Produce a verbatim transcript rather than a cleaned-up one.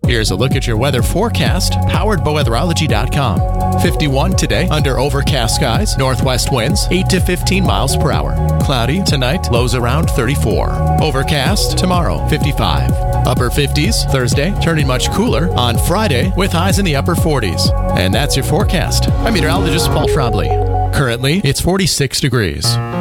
Here's a look at your weather forecast, powered by weatherology dot com. fifty-one today under overcast skies, northwest winds eight to fifteen miles per hour. Cloudy tonight, lows around thirty-four. Overcast tomorrow, fifty-five. Upper fifties Thursday, turning much cooler on Friday with highs in the upper forties. And that's your forecast. I'm meteorologist Paul Trombley. Currently, it's forty-six degrees.